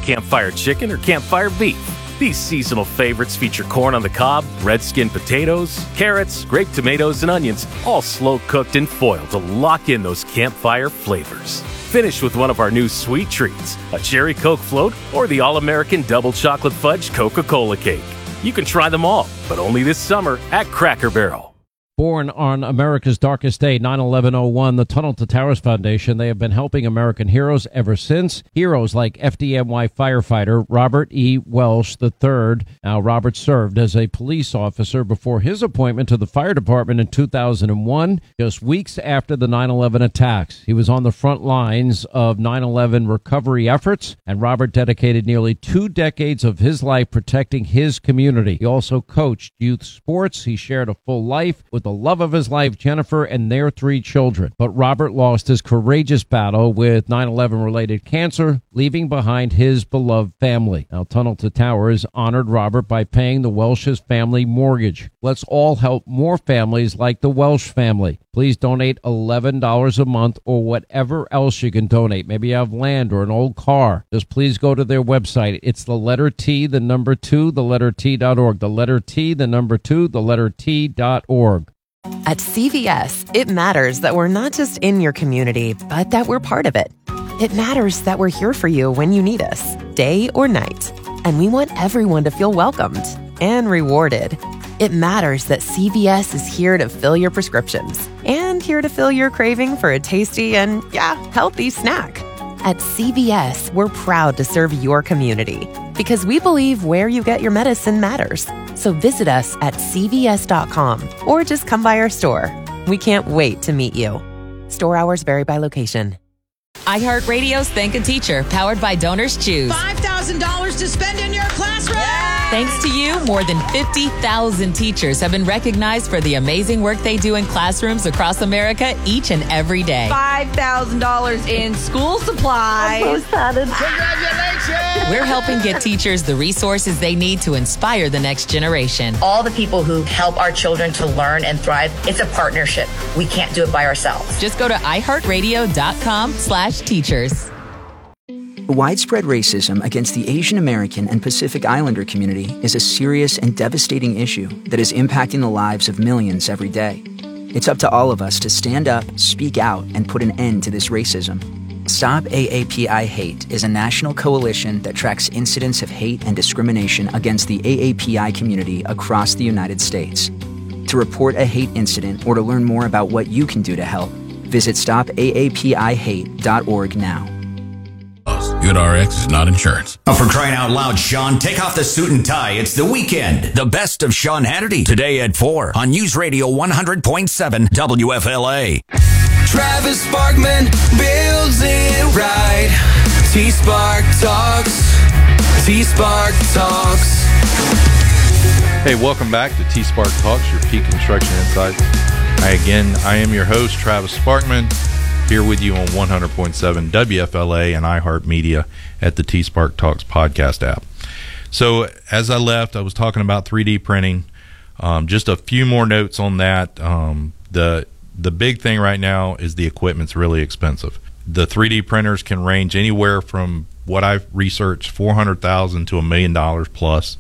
campfire chicken or campfire beef. These seasonal favorites feature corn on the cob, red skin potatoes, carrots, grape tomatoes, and onions, all slow cooked in foil to lock in those campfire flavors. Finish with one of our new sweet treats, a cherry Coke float or the all-American double chocolate fudge Coca-Cola cake. You can try them all, but only this summer at Cracker Barrel. Born on America's darkest day, 9/11/01, the Tunnel to Towers Foundation, they have been helping American heroes ever since. Heroes like FDNY firefighter Robert E. Welsh III. Now, Robert served as a police officer before his appointment to the fire department in 2001, just weeks after the 9/11 attacks. He was on the front lines of 9/11 recovery efforts, and Robert dedicated nearly 2 decades of his life protecting his community. He also coached youth sports. He shared a full life with the love of his life, Jennifer, and their 3 children. But Robert lost his courageous battle with 9/11-related cancer, leaving behind his beloved family. Now, Tunnel to Towers honored Robert by paying the Welsh's family mortgage. Let's all help more families like the Welsh family. Please donate $11 a month or whatever else you can donate. Maybe you have land or an old car. Just please go to their website. It's the letter T, the number 2, the letter T.org. The letter T, the number 2, the letter T.org. At CVS, it matters that we're not just in your community, but that we're part of it. It matters that we're here for you when you need us, day or night. And we want everyone to feel welcomed and rewarded. It matters that CVS is here to fill your prescriptions and here to fill your craving for a tasty and, healthy snack. At CVS, we're proud to serve your community because we believe where you get your medicine matters. So visit us at cvs.com or just come by our store. We can't wait to meet you. Store hours vary by location. iHeartRadio's Thank a Teacher, powered by Donors Choose. $5,000 to spend in your classroom! Thanks to you, more than 50,000 teachers have been recognized for the amazing work they do in classrooms across America each and every day. $5,000 in school supplies. I'm so excited. Congratulations! We're helping get teachers the resources they need to inspire the next generation. All the people who help our children to learn and thrive, it's a partnership. We can't do it by ourselves. Just go to iHeartRadio.com/teachers. Widespread racism against the Asian American and Pacific Islander community is a serious and devastating issue that is impacting the lives of millions every day. It's up to all of us to stand up, speak out, and put an end to this racism. Stop AAPI Hate is a national coalition that tracks incidents of hate and discrimination against the AAPI community across the United States. To report a hate incident or to learn more about what you can do to help, visit stopaapihate.org now. GoodRx is not insurance. Oh, for crying out loud, Sean, take off the suit and tie. It's the weekend. The best of Sean Hannity today at 4 on News Radio 100.7 WFLA. Travis Sparkman builds it right. T-Spark Talks. T-Spark Talks. Hey, welcome back to T-Spark Talks, your peak construction insights. I am your host, Travis Sparkman, here with you on 100.7 WFLA and iHeartMedia at the T-Spark Talks podcast app. So as I left, I was talking about 3D printing. Just a few more notes on that. The big thing right now is the equipment's really expensive. The 3D printers can range anywhere from what I've researched, $400,000 to $1 million plus.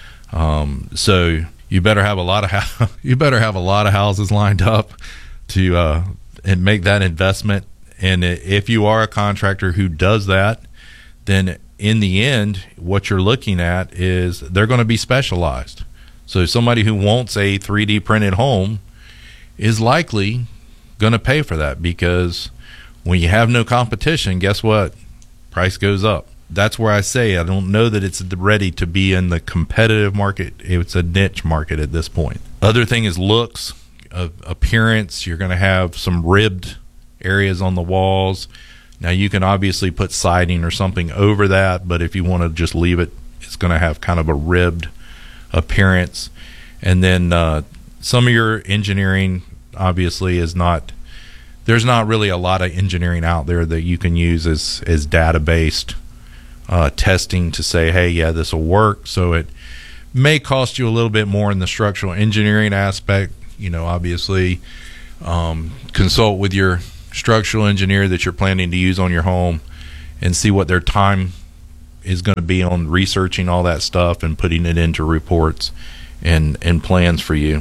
So you better have a lot of houses lined up to and make that investment. And if you are a contractor who does that, then in the end, what you're looking at is they're going to be specialized. So somebody who wants a 3D printed home is likely going to pay for that, because when you have no competition, guess what? Price goes up. That's where I say I don't know that it's ready to be in the competitive market. It's a niche market at this point. Other thing is looks, appearance. You're going to have some ribbed areas on the walls. Now you can obviously put siding or something over that, but if you want to just leave it, it's going to have kind of a ribbed appearance. And then some of your engineering obviously is not, there's not really a lot of engineering out there that you can use as data-based testing to say, hey, yeah, this will work. So it may cost you a little bit more in the structural engineering aspect. You know, obviously consult with your structural engineer that you're planning to use on your home and see what their time is going to be on researching all that stuff and putting it into reports and plans for you.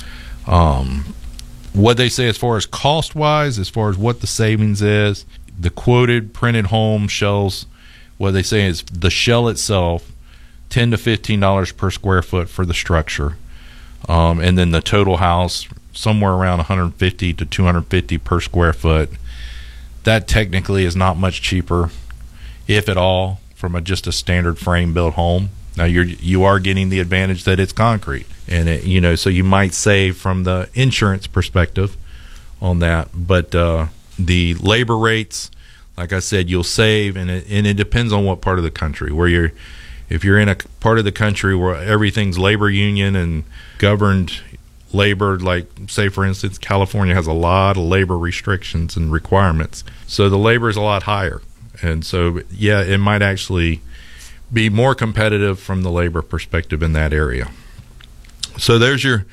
What they say as far as cost-wise, as far as what the savings is, the quoted printed home shells, what they say is the shell itself, $10 to $15 per square foot for the structure, and then the total house somewhere around $150 to $250 per square foot. That technically is not much cheaper, if at all, from just a standard frame built home. Now you are getting the advantage that it's concrete, and so you might save from the insurance perspective on that. But the labor rates, like I said, you'll save, and it depends on what part of the country. If you're in a part of the country where everything's labor union and governed labor, like say for instance California has a lot of labor restrictions and requirements, so the labor is a lot higher, and so yeah, it might actually be more competitive from the labor perspective in that area. So there's your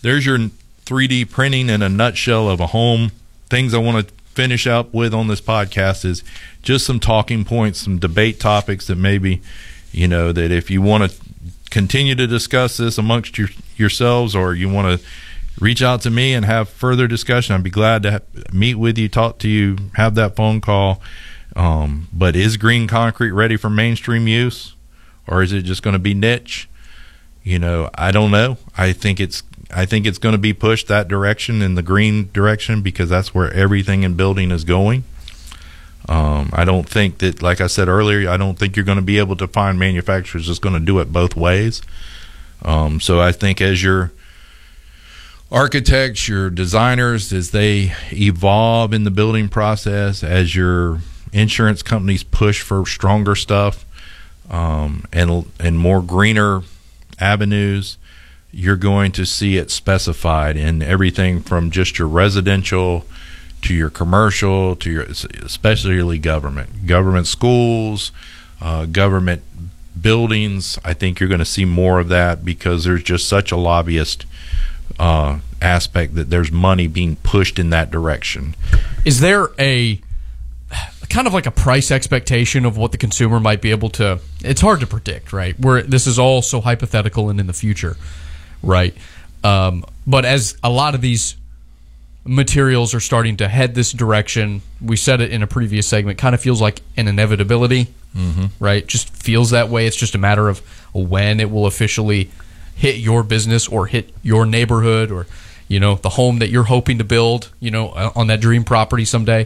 3D printing in a nutshell of a home. Things I want to finish up with on this podcast is just some talking points, some debate topics that maybe, that if you want to continue to discuss this amongst yourselves, or you want to reach out to me and have further discussion, I'd be glad to meet with you, talk to you, have that phone call. But is green concrete ready for mainstream use, or is it just going to be niche? I don't know. I think it's going to be pushed that direction, in the green direction, because that's where everything in building is going. I don't think that, like I said earlier, I don't think you're going to be able to find manufacturers that's going to do it both ways. So I think as your architects, your designers, as they evolve in the building process, as your insurance companies push for stronger stuff, and more greener avenues, you're going to see it specified in everything from just your residential to your commercial to your, especially government schools, government buildings. I think you're going to see more of that because there's just such a lobbyist aspect that there's money being pushed in that direction. Is there a kind of like a price expectation of what the consumer might be able to? It's hard to predict, right? This is all so hypothetical and in the future, right? But as a lot of these materials are starting to head this direction, we said it in a previous segment, kind of feels like an inevitability, right? Just feels that way. It's just a matter of when it will officially hit your business or hit your neighborhood, or the home that you're hoping to build, on that dream property someday.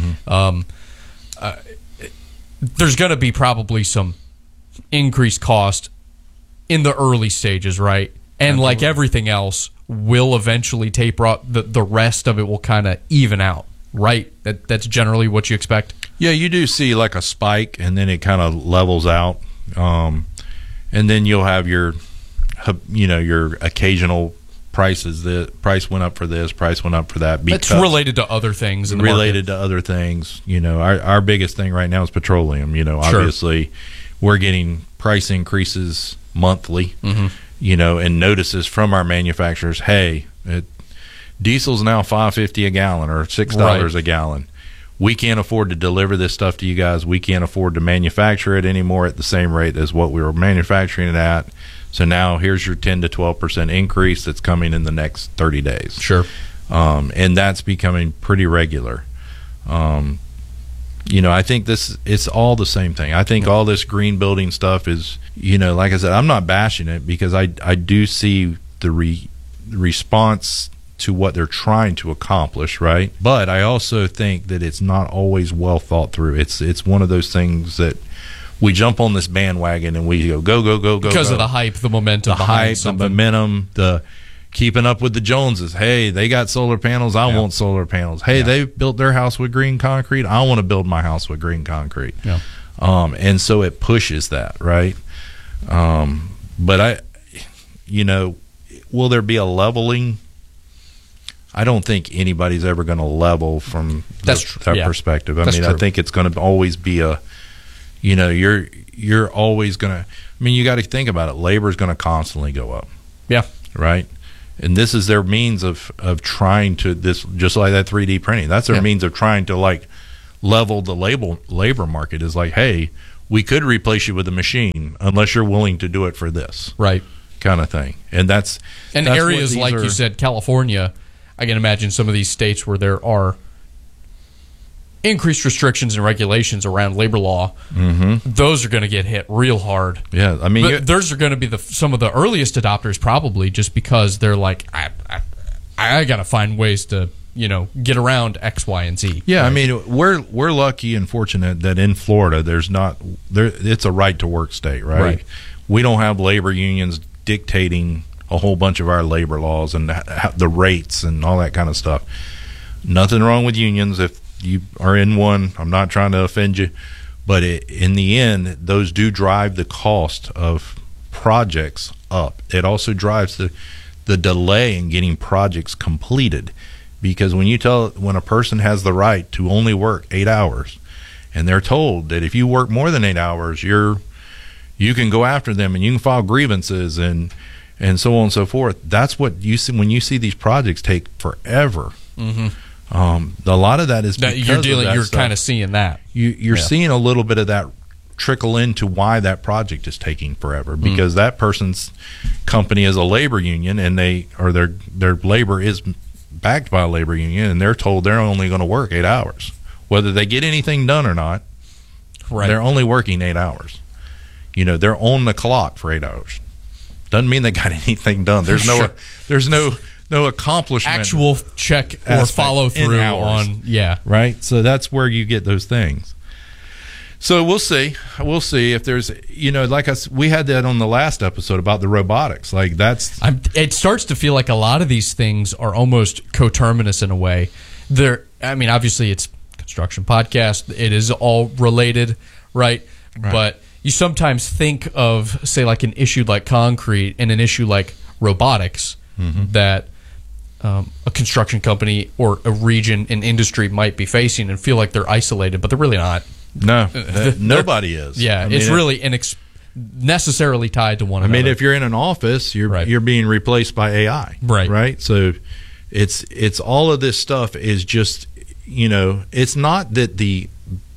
There's going to be probably some increased cost in the early stages, right? And like everything else, will eventually taper out. The rest of it will kind of even out, right? That's generally what you expect. Yeah, you do see like a spike, and then it kind of levels out, and then you'll have your occasional prices. The price went up for this, price went up for that. It's related to other things. In the related to other things. Our biggest thing right now is petroleum. Obviously, we're getting price increases monthly. And notices from our manufacturers. Hey, diesel's now $5.50 a gallon or $6 a gallon. We can't afford to deliver this stuff to you guys. We can't afford to manufacture it anymore at the same rate as what we were manufacturing it at. So now here's your 10 to 12% increase that's coming in the next 30 days. Sure. And that's becoming pretty regular. I think it's all the same thing. I think all this green building stuff is, like I said, I'm not bashing it because I do see the response to what they're trying to accomplish, right? But I also think that it's not always well thought through. It's one of those things that we jump on this bandwagon and we go because of the hype, the momentum, the hype, the momentum, the keeping up with the Joneses. Hey, they got solar panels. I want solar panels. Hey, they built their house with green concrete. I want to build my house with green concrete. Yeah. And so it pushes that, right? But will there be a leveling? I don't think anybody's ever going to level from that perspective. I think it's going to always be you're always going to, you got to think about it. Labor is going to constantly go up. Yeah. Right. And this is their means of trying to, this just like that 3D printing. That's their means of trying to level the labor market. Is like, hey, we could replace you with a machine unless you're willing to do it for this. Right. Kind of thing. And that's areas like you said, California, I can imagine some of these states where there are increased restrictions and regulations around labor law, those are going to get hit real hard. Yeah, I mean, but those are going to be some of the earliest adopters, probably, just because they're like, I got to find ways to get around X, Y, and Z. Yeah, right? I mean, we're lucky and fortunate that in Florida it's a right to work state, right? We don't have labor unions dictating a whole bunch of our labor laws and the rates and all that kind of stuff. Nothing wrong with unions if you are in one. I'm not trying to offend you, but in the end, those do drive the cost of projects up. It also drives the delay in getting projects completed, because when a person has the right to only work 8 hours, and they're told that if you work more than 8 hours, you can go after them and you can file grievances and so on and so forth. That's what you see when you see these projects take forever. A lot of that is because you're kind of seeing that. You're seeing a little bit of that trickle into why that project is taking forever, because that person's company is a labor union, and their labor is backed by a labor union, and they're told they're only going to work 8 hours, whether they get anything done or not. Right. They're only working 8 hours. They're on the clock for 8 hours. Doesn't mean they got anything done. There's no accomplishment, actual check or follow through on. Right. So that's where you get those things. So we'll see if there's, like we had that on the last episode about the robotics. Like it starts to feel like a lot of these things are almost coterminous in a way. Obviously it's a construction podcast. It is all related, right? But you sometimes think of, say, like an issue like concrete and an issue like robotics that a construction company or a region, an industry might be facing and feel like they're isolated, but they're really not. No, nobody is. Yeah, it's really necessarily tied to one another. I mean, if you're in an office, you're being replaced by AI. Right. So it's all of this stuff is just, it's not that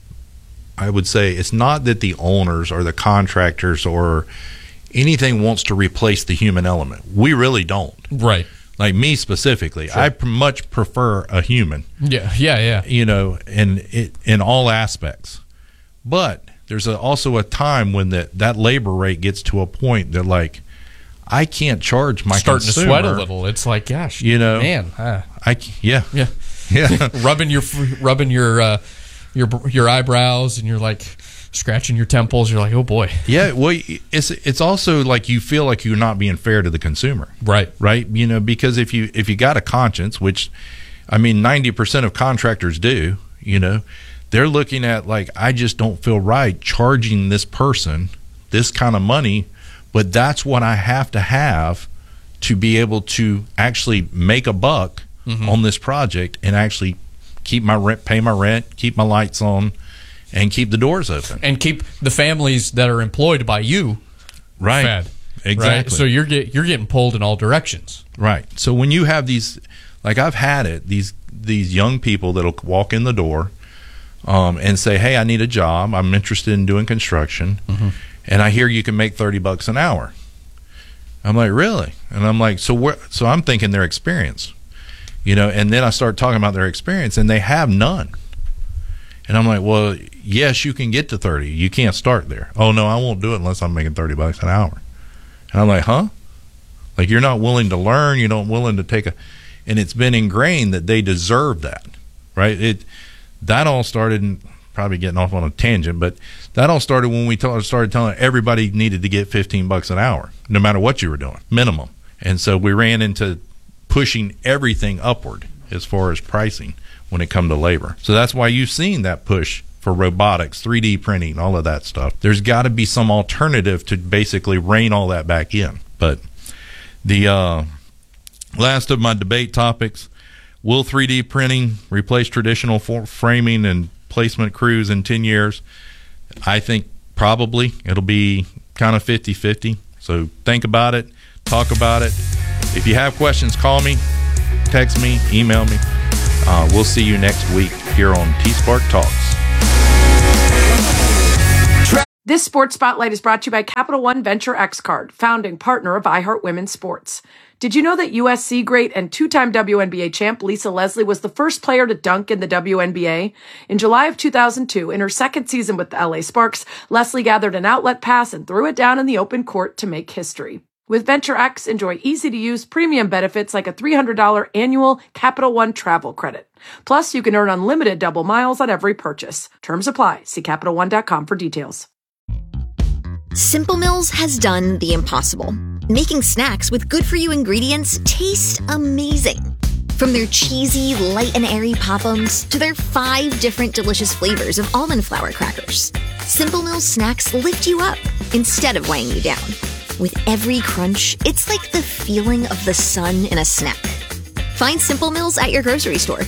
I would say it's not that the owners or the contractors or anything wants to replace the human element. We really don't. Right. Like me specifically, I much prefer a human. Yeah. In all aspects. But there's also a time when that labor rate gets to a point that, like, I can't charge my starting consumer. To sweat a little. It's like, gosh, man, rubbing your eyebrows, and you're like scratching your temples. You're like, oh boy. Yeah, well, it's also like you feel like you're not being fair to the consumer. Right. Because if you got a conscience, which 90% of contractors do, they're looking at, like, I just don't feel right charging this person this kind of money, but that's what I have to be able to actually make a buck on this project and actually keep my rent, pay my rent, keep my lights on, and keep the doors open, and keep the families that are employed by you fed. Exactly. Right? So you're getting pulled in all directions. Right. So when you have these, like I've had it, these young people that'll walk in the door and say, "Hey, I need a job. I'm interested in doing construction, and I hear you can make $30 an hour." I'm like, "Really?" And I'm like, "So I'm thinking their experience, and then I start talking about their experience, and they have none. And I'm like, well, yes, you can get to 30. You can't start there. Oh, no, I won't do it unless I'm making $30 an hour. And I'm like, huh? Like, you're not willing to learn. You're not willing to take and it's been ingrained that they deserve that, right? That all started, probably getting off on a tangent, but that all started when we started telling everybody needed to get $15 an hour, no matter what you were doing, minimum. And so we ran into pushing everything upward as far as pricing when it come to labor. So that's why you've seen that push for robotics, 3D printing, all of that stuff. There's got to be some alternative to basically rein all that back in. But the last of my debate topics, will 3D printing replace traditional framing and placement crews in 10 years? I think probably. It'll be kind of 50-50. So think about it, talk about it. If you have questions, call me, text me, email me. We'll see you next week here on T-Spark Talks. This Sports Spotlight is brought to you by Capital One Venture X Card, founding partner of iHeart Women's Sports. Did you know that USC great and two-time WNBA champ Lisa Leslie was the first player to dunk in the WNBA? In July of 2002, in her second season with the LA Sparks, Leslie gathered an outlet pass and threw it down in the open court to make history. With Venture X, enjoy easy-to-use premium benefits like a $300 annual Capital One travel credit. Plus, you can earn unlimited double miles on every purchase. Terms apply. See CapitalOne.com for details. Simple Mills has done the impossible, making snacks with good-for-you ingredients taste amazing. From their cheesy, light and airy Pop-Ums to their 5 different delicious flavors of almond flour crackers, Simple Mills snacks lift you up instead of weighing you down. With every crunch, it's like the feeling of the sun in a snack. Find Simple Mills at your grocery store.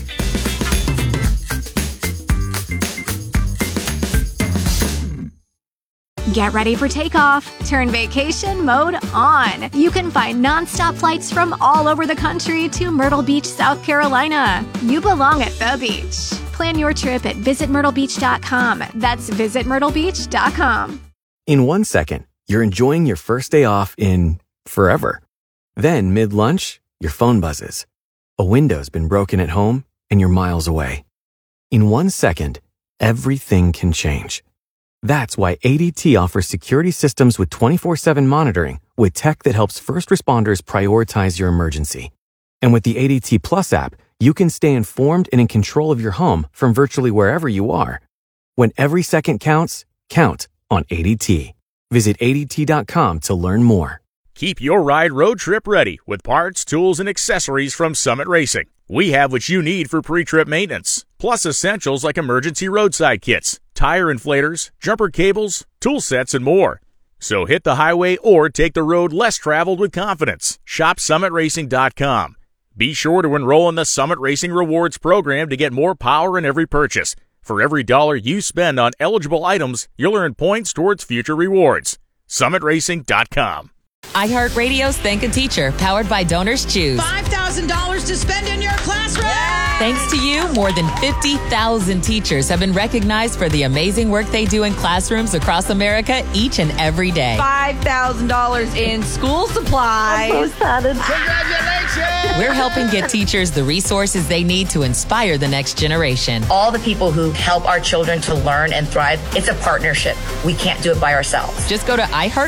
Get ready for takeoff. Turn vacation mode on. You can find nonstop flights from all over the country to Myrtle Beach, South Carolina. You belong at the beach. Plan your trip at visitmyrtlebeach.com. That's visitmyrtlebeach.com. In 1 second, you're enjoying your first day off in forever. Then, mid-lunch, your phone buzzes. A window's been broken at home and you're miles away. In 1 second, everything can change. That's why ADT offers security systems with 24/7 monitoring with tech that helps first responders prioritize your emergency. And with the ADT Plus app, you can stay informed and in control of your home from virtually wherever you are. When every second counts, count on ADT. Visit ADT.com to learn more. Keep your ride road trip ready with parts, tools, and accessories from Summit Racing. We have what you need for pre-trip maintenance, plus essentials like emergency roadside kits, tire inflators, jumper cables, tool sets, and more. So hit the highway or take the road less traveled with confidence. Shop SummitRacing.com. Be sure to enroll in the Summit Racing Rewards program to get more power in every purchase. For every $1 you spend on eligible items, you'll earn points towards future rewards. SummitRacing.com. iHeartRadio's Thank a Teacher, powered by Donors Choose. $5,000 to spend in your classroom. Thanks to you, more than 50,000 teachers have been recognized for the amazing work they do in classrooms across America each and every day. $5,000 in school supplies. I'm so excited. Congratulations! We're helping get teachers the resources they need to inspire the next generation. All the people who help our children to learn and thrive, it's a partnership. We can't do it by ourselves. Just go to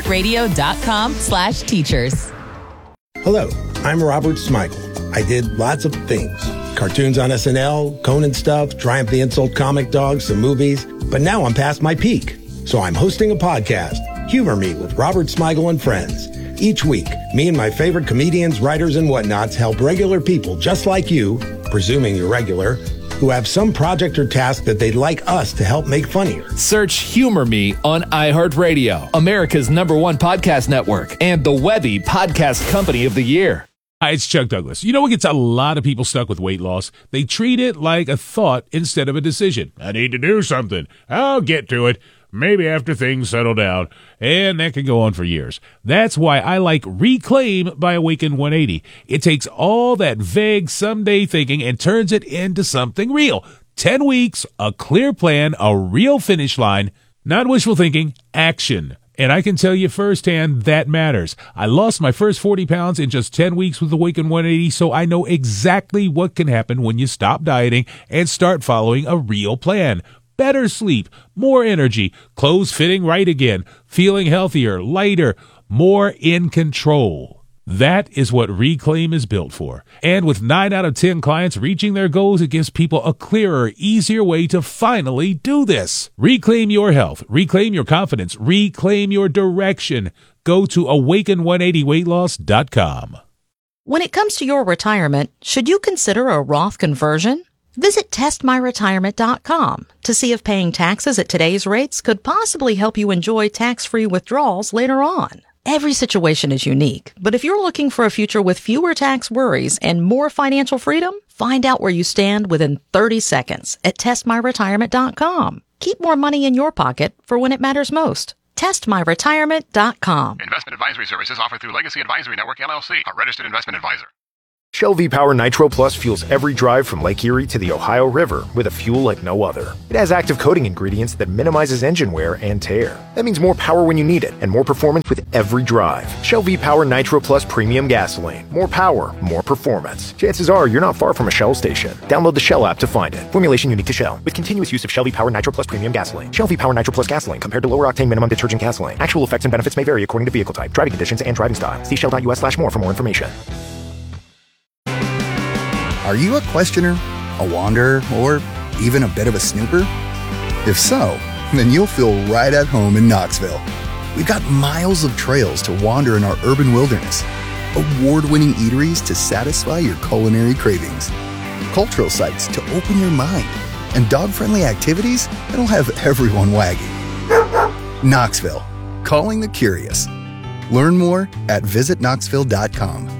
iHeartRadio.com/teachers. Hello, I'm Robert Smigel. I did lots of things. Cartoons on SNL, Conan stuff, Triumph the Insult Comic Dog, some movies. But now I'm past my peak. So I'm hosting a podcast, Humor Me with Robert Smigel and Friends. Each week, me and my favorite comedians, writers, and whatnots help regular people just like you, presuming you're regular, who have some project or task that they'd like us to help make funnier. Search Humor Me on iHeartRadio, America's #1 podcast network, and the Webby Podcast Company of the Year. Hi, it's Chuck Douglas. You know what gets a lot of people stuck with weight loss? They treat it like a thought instead of a decision. I need to do something. I'll get to it. Maybe after things settle down. And that can go on for years. That's why I like Reclaim by Awaken 180. It takes all that vague someday thinking and turns it into something real. 10 weeks, a clear plan, a real finish line, not wishful thinking, action. And I can tell you firsthand that matters. I lost my first 40 pounds in just 10 weeks with Awaken 180, so I know exactly what can happen when you stop dieting and start following a real plan. Better sleep, more energy, clothes fitting right again, feeling healthier, lighter, more in control. That is what Reclaim is built for. And with 9 out of 10 clients reaching their goals, it gives people a clearer, easier way to finally do this. Reclaim your health. Reclaim your confidence. Reclaim your direction. Go to awaken180weightloss.com. When it comes to your retirement, should you consider a Roth conversion? Visit testmyretirement.com to see if paying taxes at today's rates could possibly help you enjoy tax-free withdrawals later on. Every situation is unique, but if you're looking for a future with fewer tax worries and more financial freedom, find out where you stand within 30 seconds at testmyretirement.com. Keep more money in your pocket for when it matters most. Testmyretirement.com. Investment advisory services offered through Legacy Advisory Network, LLC, a registered investment advisor. Shell V-Power Nitro Plus fuels every drive from Lake Erie to the Ohio River with a fuel like no other. It has active coating ingredients that minimizes engine wear and tear. That means more power when you need it and more performance with every drive. Shell V-Power Nitro Plus Premium Gasoline. More power, more performance. Chances are you're not far from a Shell station. Download the Shell app to find it. Formulation unique to Shell. With continuous use of Shell V-Power Nitro Plus Premium Gasoline. Shell V-Power Nitro Plus Gasoline compared to lower octane minimum detergent gasoline. Actual effects and benefits may vary according to vehicle type, driving conditions, and driving style. See shell.us/more for more information. Are you a questioner, a wanderer, or even a bit of a snooper? If so, then you'll feel right at home in Knoxville. We've got miles of trails to wander in our urban wilderness, award-winning eateries to satisfy your culinary cravings, cultural sites to open your mind, and dog-friendly activities that'll have everyone wagging. Knoxville, calling the curious. Learn more at visitknoxville.com.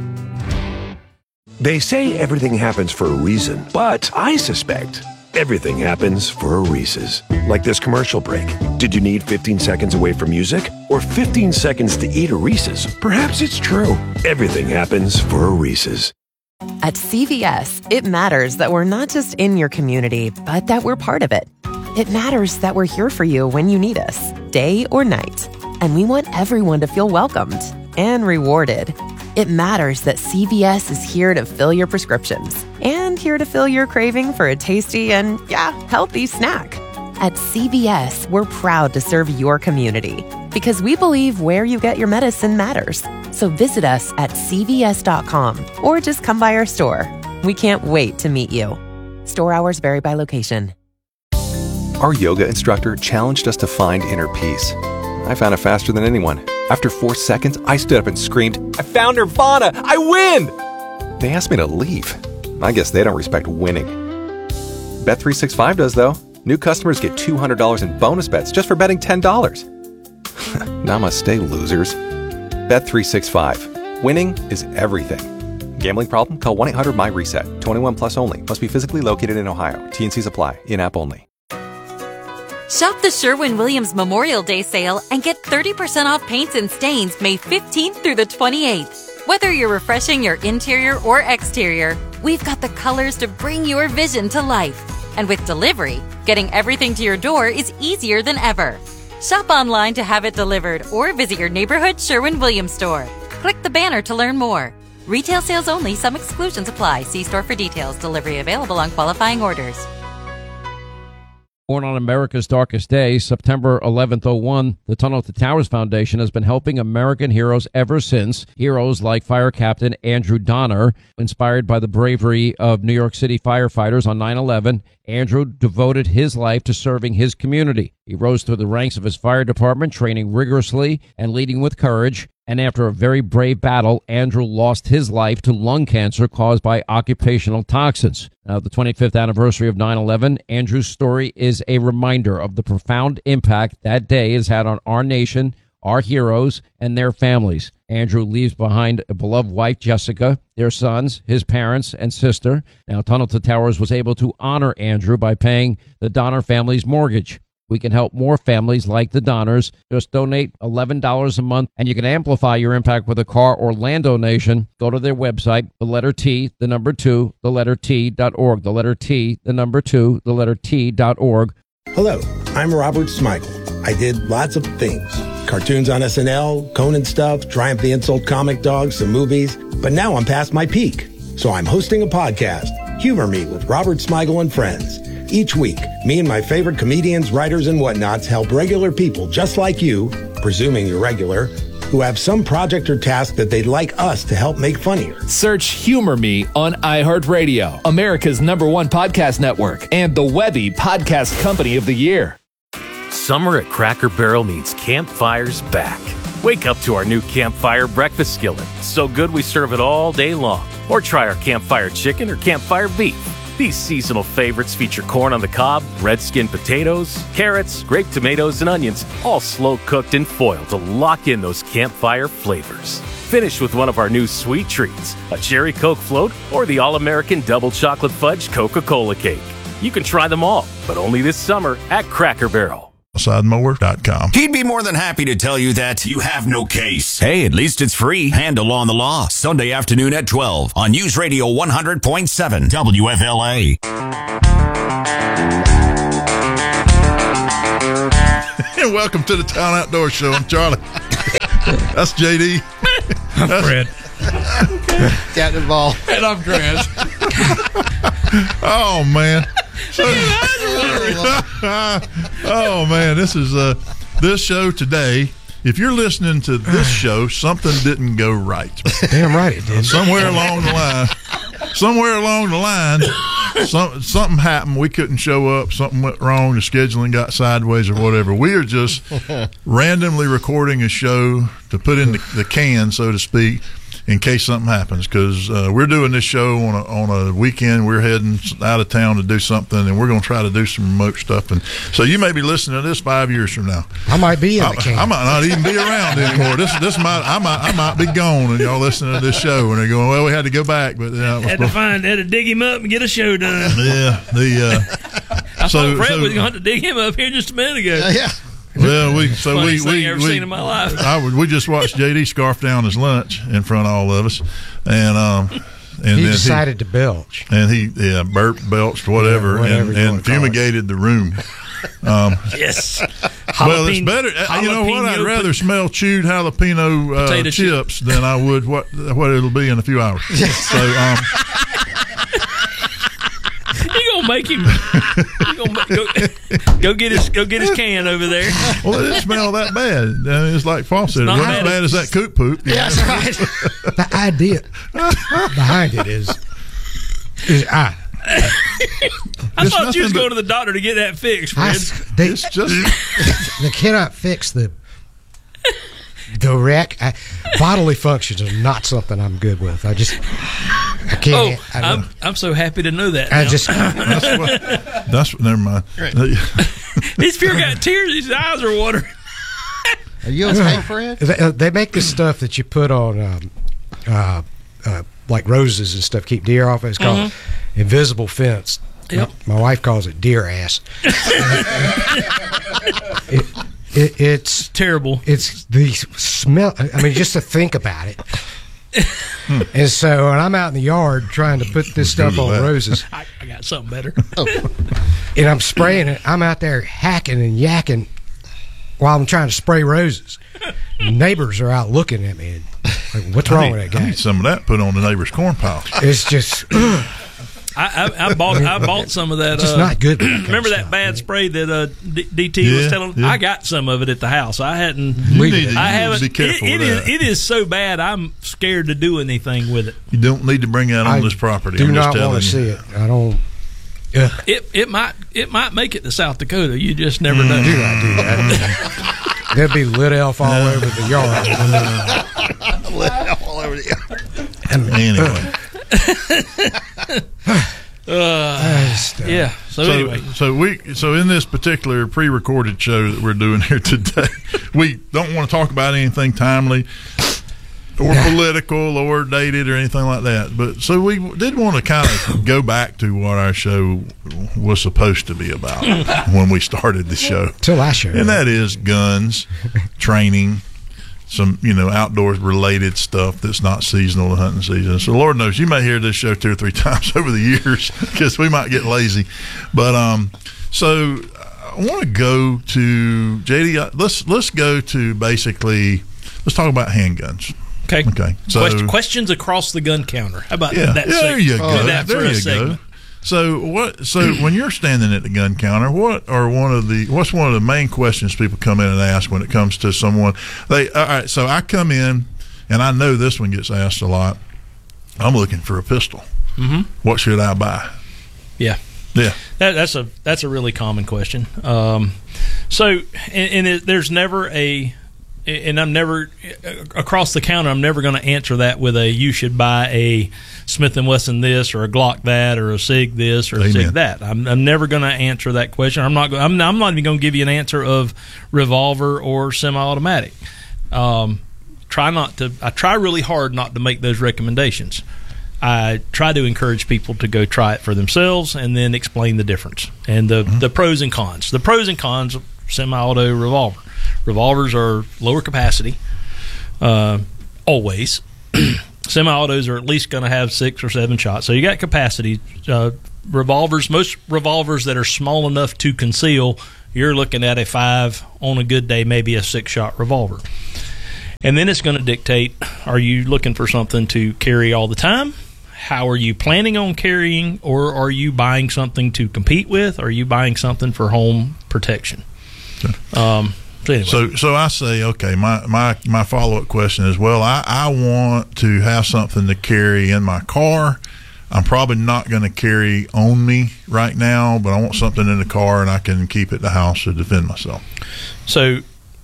They say everything happens for a reason, but I suspect everything happens for a Reese's. Like this commercial break. Did you need 15 seconds away from music? Or 15 seconds to eat a Reese's? Perhaps it's true. Everything happens for a Reese's. At CVS, it matters that we're not just in your community, but that we're part of it. It matters that we're here for you when you need us, day or night. And we want everyone to feel welcomed and rewarded. It matters that CVS is here to fill your prescriptions and here to fill your craving for a tasty and, healthy snack. At CVS, we're proud to serve your community because we believe where you get your medicine matters. So visit us at cvs.com or just come by our store. We can't wait to meet you. Store hours vary by location. Our yoga instructor challenged us to find inner peace. I found it faster than anyone. After 4 seconds, I stood up and screamed, "I found Nirvana! I win!" They asked me to leave. I guess they don't respect winning. Bet365 does, though. New customers get $200 in bonus bets just for betting $10. Namaste, losers. Bet365. Winning is everything. Gambling problem? Call 1-800-MY-RESET. 21 plus only. Must be physically located in Ohio. T&Cs apply. In-app only. Shop the Sherwin-Williams Memorial Day sale and get 30% off paints and stains May 15th through the 28th. Whether you're refreshing your interior or exterior, we've got the colors to bring your vision to life. And with delivery, getting everything to your door is easier than ever. Shop online to have it delivered or visit your neighborhood Sherwin-Williams store. Click the banner to learn more. Retail sales only. Some exclusions apply. See store for details. Delivery available on qualifying orders. Born on America's darkest day, September 11th, 01, the Tunnel to Towers Foundation has been helping American heroes ever since. Heroes like Fire Captain Andrew Donner, inspired by the bravery of New York City firefighters on 9/11, Andrew devoted his life to serving his community. He rose through the ranks of his fire department, training rigorously and leading with courage. And after a very brave battle, Andrew lost his life to lung cancer caused by occupational toxins. Now, the 25th anniversary of 9/11, Andrew's story is a reminder of the profound impact that day has had on our nation, our heroes, and their families. Andrew leaves behind a beloved wife, Jessica, their sons, his parents, and sister. Now, Tunnel to Towers was able to honor Andrew by paying the Donner family's mortgage. We can help more families like the Donners. Just donate $11 a month, and you can amplify your impact with a car or land donation. Go to their website, the letter T, the number 2, the letter T.org. The letter T, the number 2, the letter T.org. Hello, I'm Robert Smigel. I did lots of things. Cartoons on SNL, Conan stuff, Triumph the Insult Comic Dog, some movies. But now I'm past my peak. So I'm hosting a podcast, Humor Me with Robert Smigel and Friends. Each week, me and my favorite comedians, writers, and whatnots help regular people just like you, presuming you're regular, who have some project or task that they'd like us to help make funnier. Search Humor Me on iHeartRadio, America's #1 podcast network, and the Webby Podcast Company of the Year. Summer at Cracker Barrel means campfires back. Wake up to our new Campfire breakfast skillet. So good we serve it all day long. Or try our Campfire chicken or Campfire beef. These seasonal favorites feature corn on the cob, red skin potatoes, carrots, grape tomatoes, and onions, all slow cooked in foil to lock in those campfire flavors. Finish with one of our new sweet treats, a cherry Coke float or the all-American double chocolate fudge Coca-Cola cake. You can try them all, but only this summer at Cracker Barrel. SouthsideMower.com. He'd be more than happy to tell you that you have no case. Hey, at least it's free. Handle on the Law, Sunday afternoon at 12 on News Radio 100.7 WFLA. And welcome to the Town Outdoor Show. I'm Charlie. That's JD. I'm Fred. Captain Ball. And I'm Grant. Oh, man. Oh, man. This is this show today. If you're listening to this show, something didn't go right. Damn right it did. Somewhere along the line, something happened. We couldn't show up. Something went wrong. The scheduling got sideways or whatever. We are just randomly recording a show to put in the can, so to speak, in case something happens, because we're doing this show on a weekend. We're heading out of town to do something, and we're going to try to do some remote stuff. And so you may be listening to this 5 years from now. I might be in the can. I might not even be around anymore. I might be gone, and y'all listening to this show, and they're going, well, we had to go back, but had to dig him up and get a show done. Yeah, I thought Fred was going to have to dig him up here just a minute ago. Yeah. Well, we ever seen in my life. We just watched JD scarf down his lunch in front of all of us, and he decided to belch, and he burped, belched, whatever and fumigated the room. Yes. Well, it's better. You know what? I'd rather smell chewed jalapeno chips than I would what it'll be in a few hours. So. You gonna make him? Go get his can over there. Well, it didn't smell that bad. It's like faucet. It wasn't as bad as that coot poop. Yeah, that's right. The idea behind it is I thought you was going to the doctor to get that fixed, Fred. They cannot fix the wreck. Bodily functions are not something I'm good with. I can't. I'm so happy to know that. That's never mind. Right. He's pure got tears. His eyes are watering. Are you okay, Fred? They make this stuff that you put on, like roses and stuff, keep deer off. It's called invisible fence. Yep. My wife calls it deer ass. It's terrible. It's the smell. I mean, just to think about it. And so when I'm out in the yard trying to put this stuff on roses, I got something better. And I'm spraying it. I'm out there hacking and yakking while I'm trying to spray roses. Neighbors are out looking at me. Like, what's wrong with that guy? I need some of that put on the neighbor's corn pile. It's just. I bought some of that. It's not good. Remember that bad spray that DT was telling? Yeah. I got some of it at the house. I hadn't. I haven't. Be careful with that. It is so bad. I'm scared to do anything with it. You don't need to bring that on this property. Do not want to see it. I don't. Yeah. It might make it to South Dakota. You just never know. Do that. There'll be lit elf all over the yard. Lit elf all over the yard. Anyway. Yeah. So anyway, so in this particular pre-recorded show that we're doing here today, we don't want to talk about anything timely or political or dated or anything like that. But so we did want to kind of go back to what our show was supposed to be about when we started the show. Till last show, and that is guns, training. Some, outdoors related stuff that's not seasonal to hunting season. So Lord knows you may hear this show 2 or 3 times over the years because we might get lazy. But so I want to go to JD. Let's go to basically let's talk about handguns. Okay. So questions across the gun counter. How about that? There you go. There you go. So when you're standing at the gun counter, what's one of the main questions people come in and ask when it comes to someone? All right, so I come in and I know this one gets asked a lot. I'm looking for a pistol. Mm-hmm. What should I buy? Yeah. That's a really common question. There's never and I'm never across the counter. I'm never going to answer that with you should buy a Smith & Wesson this or a Glock that or a SIG this or a SIG that. I'm never going to answer that question. I'm not even going to give you an answer of revolver or semi-automatic. I try really hard not to make those recommendations. I try to encourage people to go try it for themselves and then explain the difference and the pros and cons. The pros and cons semi-auto revolver. Revolvers are lower capacity, always. Semi-autos are at least going to have 6 or 7 shots. So you got capacity. Revolvers, most revolvers that are small enough to conceal, you're looking at a 5, on a good day, maybe a 6-shot revolver. And then it's going to dictate, are you looking for something to carry all the time? How are you planning on carrying? Or are you buying something to compete with? Or are you buying something for home protection? So anyway. So I say, okay, my follow-up question is, well, I want to have something to carry in my car. I'm probably not going to carry on me right now, but I want something in the car and I can keep it at the house to defend myself. So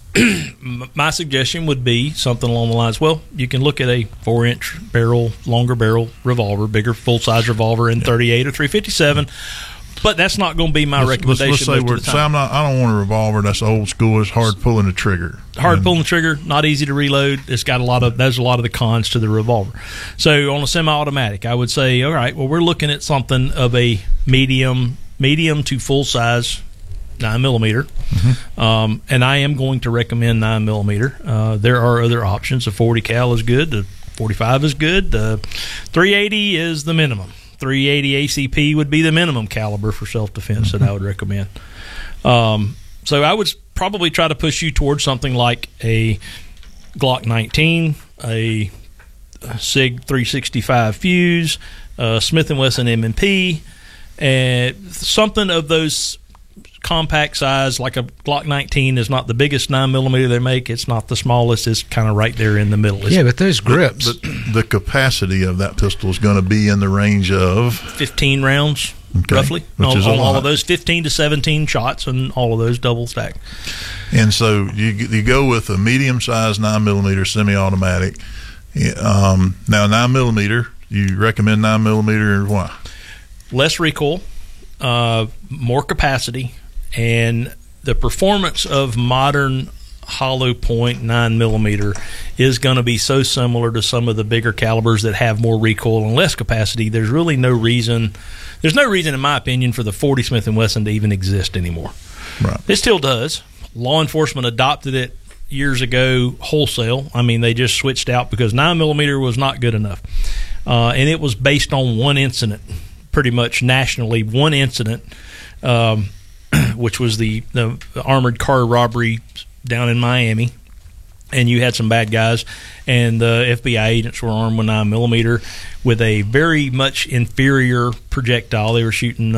my suggestion would be something along the lines, well, you can look at a 4-inch barrel, longer barrel revolver, bigger full-size revolver in 38 or 357. But that's not going to be my recommendation. Let's say I don't want a revolver. That's old school. It's hard pulling the trigger. Pulling the trigger, not easy to reload. There's a lot of the cons to the revolver. So on a semi-automatic, I would say, all right, well, we're looking at something of a medium to full size 9mm. Mm-hmm. And I am going to recommend 9mm. There are other options. The 40 cal is good. The 45 is good. The 380 is the minimum. 380 ACP would be the minimum caliber for self-defense that I would recommend. So I would probably try to push you towards something like a Glock 19, a SIG 365 Fuse, Smith & Wesson M&P, and something of those compact size. Like a Glock 19 is not the biggest 9mm they make. It's not the smallest. It's kind of right there in the middle. But those grips. The capacity of that pistol is going to be in the range of 15 rounds, roughly. Which is on all of those, 15 to 17 shots, and all of those double stacked. And so you go with a medium-sized 9mm semi-automatic. Now 9mm, you recommend 9mm, why? Less recoil, more capacity, and the performance of modern hollow point 9mm is going to be so similar to some of the bigger calibers that have more recoil and less capacity. There's really no reason in my opinion for the 40 Smith & Wesson to even exist anymore. Right. It still does. Law enforcement adopted it years ago wholesale. I mean, they just switched out because 9mm was not good enough, and it was based on one incident, pretty much nationally, one incident, which was the armored car robbery down in Miami, and you had some bad guys, and the FBI agents were armed with 9mm with a very much inferior projectile. They were shooting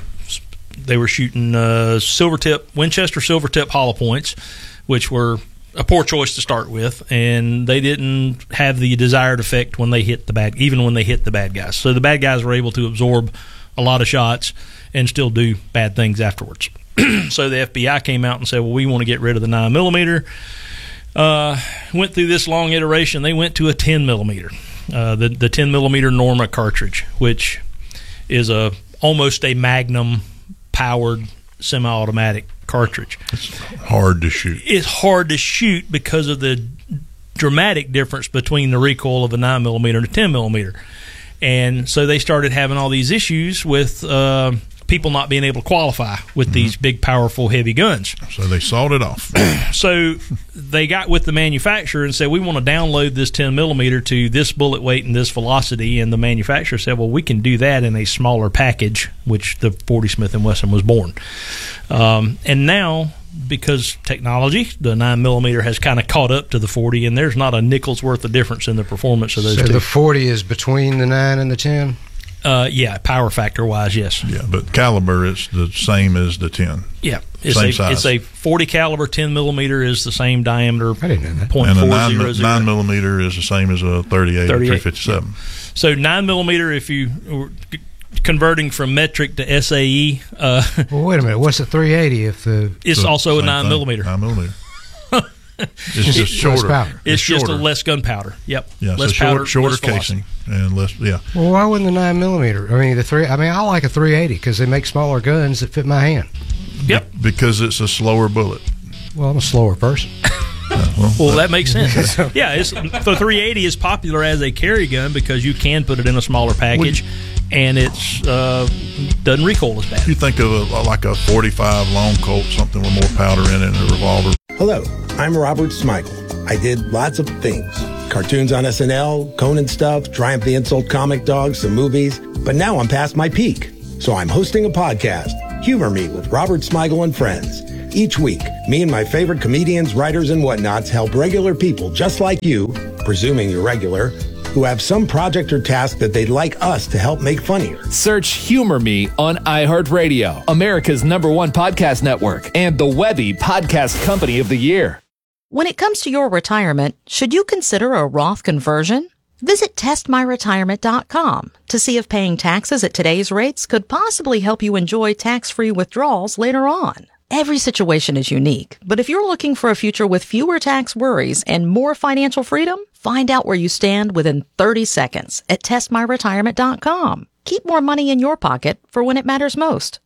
Winchester silver tip hollow points, which were a poor choice to start with, and they didn't have the desired effect when they hit the bad guys. So the bad guys were able to absorb a lot of shots and still do bad things afterwards. So the FBI came out and said, well, we want to get rid of the 9mm. Went through this long iteration. They went to a 10mm, the 10mm Norma cartridge, which is almost a Magnum powered semi-automatic cartridge. It's hard to shoot. It's hard to shoot because of the dramatic difference between the recoil of a 9mm and a 10mm. And so they started having all these issues with people not being able to qualify with these big, powerful, heavy guns. So they sawed it off. So they got with the manufacturer and said, we want to download this 10mm to this bullet weight and this velocity. And the manufacturer said, well, we can do that in a smaller package, which the 40 Smith & Wesson was born. And now, because technology, the 9mm has kind of caught up to the 40, and there's not a nickel's worth of difference in the performance of those two. So the 40 is between the 9 and the 10? Yeah, power factor wise, yes. Yeah, but caliber is the same as the 10. Yeah, same size. It's a 40 caliber. 10mm is the same diameter. I didn't know that. And a 9mm is the same as a 38 or 357. Yeah. So 9mm, if you were converting from metric to SAE. Well, wait a minute. What's a 380 if the? It's also a 9mm. 9mm. It's just shorter. It's just a less gunpowder. Yep. Yeah, less so powder, shorter less casing and less. Yeah. Well, why wouldn't the 9mm? I mean, I like a 380 because they make smaller guns that fit my hand. Yep. Because it's a slower bullet. Well, I'm a slower person. Well, that makes sense. Yeah, the 380 is popular as a carry gun because you can put it in a smaller package. and it's doesn't recoil as bad. You think of like a 45 long Colt, something with more powder in it, and a revolver. Hello, I'm Robert Smigel. I did lots of things. Cartoons on SNL, Conan stuff, Triumph the Insult comic dog, some movies. But now I'm past my peak. So I'm hosting a podcast, Humor Me with Robert Smigel and Friends. Each week, me and my favorite comedians, writers, and whatnots help regular people just like you, presuming you're regular, who have some project or task that they'd like us to help make funnier. Search Humor Me on iHeartRadio, America's #1 podcast network, and the Webby Podcast Company of the Year. When it comes to your retirement, should you consider a Roth conversion? Visit testmyretirement.com to see if paying taxes at today's rates could possibly help you enjoy tax-free withdrawals later on. Every situation is unique, but if you're looking for a future with fewer tax worries and more financial freedom, find out where you stand within 30 seconds at testmyretirement.com. Keep more money in your pocket for when it matters most.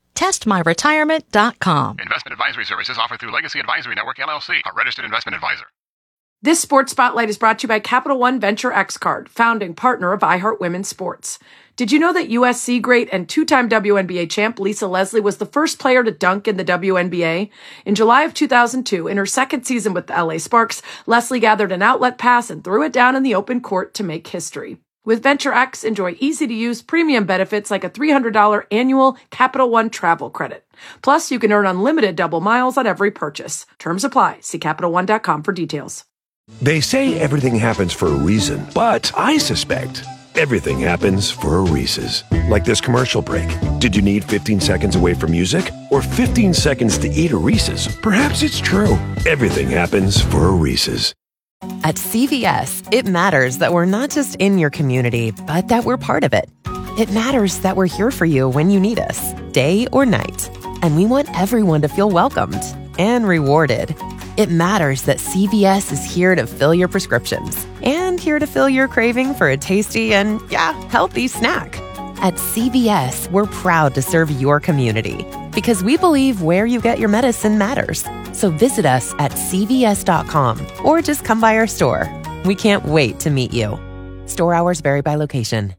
testmyretirement.com. Investment advisory services offered through Legacy Advisory Network, LLC, a registered investment advisor. This Sports Spotlight is brought to you by Capital One Venture X Card, founding partner of iHeart Women's Sports. Did you know that USC great and two-time WNBA champ Lisa Leslie was the first player to dunk in the WNBA? In July of 2002, in her second season with the LA Sparks, Leslie gathered an outlet pass and threw it down in the open court to make history. With Venture X, enjoy easy-to-use premium benefits like a $300 annual Capital One travel credit. Plus, you can earn unlimited double miles on every purchase. Terms apply. See CapitalOne.com for details. They say everything happens for a reason, but I suspect everything happens for a Reese's. Like this commercial break. Did you need 15 seconds away from music? Or 15 seconds to eat a Reese's? Perhaps it's true. Everything happens for a Reese's. At CVS, it matters that we're not just in your community, but that we're part of it. It matters that we're here for you when you need us, day or night. And we want everyone to feel welcomed and rewarded. It matters that CVS is here to fill your prescriptions and here to fill your craving for a tasty and, healthy snack. At CVS, we're proud to serve your community because we believe where you get your medicine matters. So visit us at cvs.com or just come by our store. We can't wait to meet you. Store hours vary by location.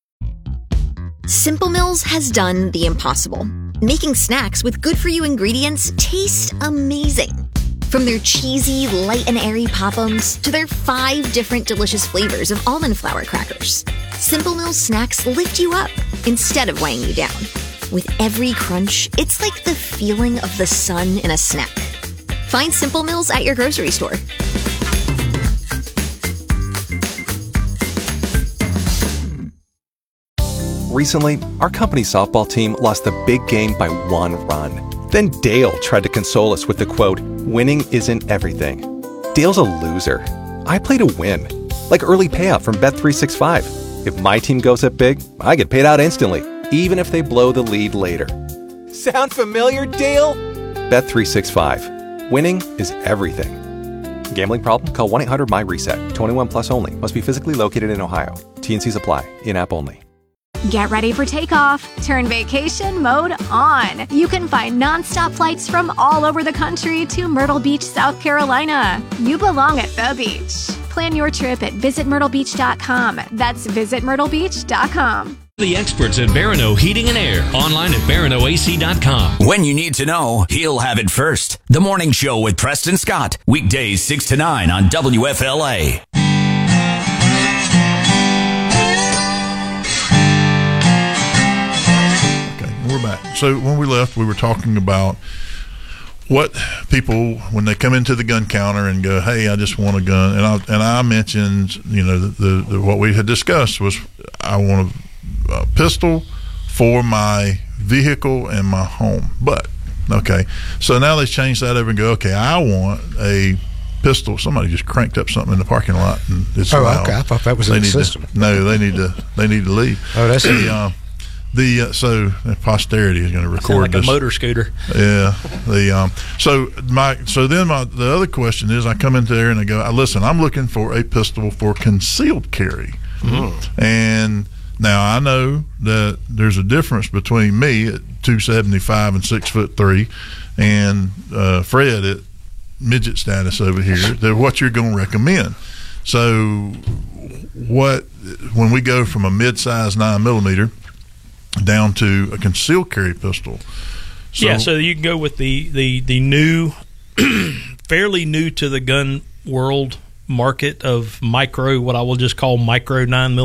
Simple Mills has done the impossible, making snacks with good-for-you ingredients taste amazing. From their cheesy, light and airy Pop-Ums to their 5 different delicious flavors of almond flour crackers, Simple Mills snacks lift you up instead of weighing you down. With every crunch, it's like the feeling of the sun in a snack. Find Simple Mills at your grocery store. Recently, our company's softball team lost the big game by 1 run. Then Dale tried to console us with the quote, "Winning isn't everything." Dale's a loser. I play to win. Like early payout from Bet365. If my team goes up big, I get paid out instantly, even if they blow the lead later. Sound familiar, Dale? Bet365. Winning is everything. Gambling problem? Call 1-800-MY-RESET. 21 plus only. Must be physically located in Ohio. T&Cs apply. In-app only. Get ready for takeoff. Turn vacation mode on. You can find nonstop flights from all over the country to Myrtle Beach, South Carolina. You belong at the beach. Plan your trip at visitmyrtlebeach.com. That's visitmyrtlebeach.com. The experts at Barano Heating and Air. Online at baranoac.com. When you need to know, he'll have it first. The Morning Show with Preston Scott. Weekdays 6 to 9 on WFLA. We're back. So when we left, we were talking about what people, when they come into the gun counter and go, "Hey, I just want a gun," and I mentioned, the what we had discussed was I want a pistol for my vehicle and my home. But okay, so now they changed that over and go, "Okay, I want a pistol." Somebody just cranked up something in the parking lot, and it's loud. Okay. I thought that was in the system. No, they need to leave. Oh, that's so posterity is going to record like this. A motor scooter. Yeah. The other question is, I come in there and I go, "Listen, I'm looking for a pistol for concealed carry." And now I know that there's a difference between me at 275 and 6'3", and Fred at midget status over here. That what you're going to recommend. So when we go from a mid-size 9mm down to a concealed carry pistol. So you can go with the new, fairly new to the gun world market of micro, what I will just call micro